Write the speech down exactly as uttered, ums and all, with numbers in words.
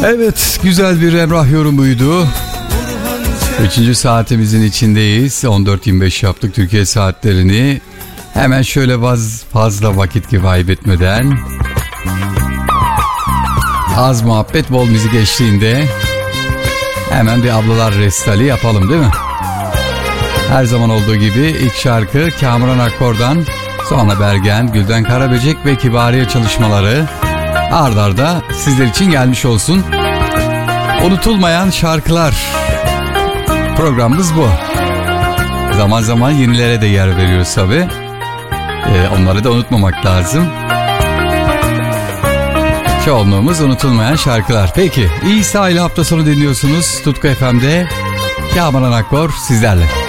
Evet, güzel bir Emrah yorumuydu. Üçüncü saatimizin içindeyiz. on dört yirmi beş yaptık Türkiye saatlerini. Hemen şöyle vaz, fazla vakit kaybetmeden, az muhabbet bol müzik eşliğinde hemen bir ablalar restali yapalım, değil mi? Her zaman olduğu gibi ilk şarkı Kamuran Akkor'dan, sonra Bergen, Gülden Karaböcek ve Kibariye çalışmaları ard arda sizler için gelmiş olsun. Unutulmayan şarkılar programımız bu. Zaman zaman yenilere de yer veriyoruz tabi. Ee, onları da unutmamak lazım. Çoğunluğumuz unutulmayan şarkılar. Peki, İsa ile hafta sonu dinliyorsunuz. Tutku F M'de Kamuran Akkor sizlerle.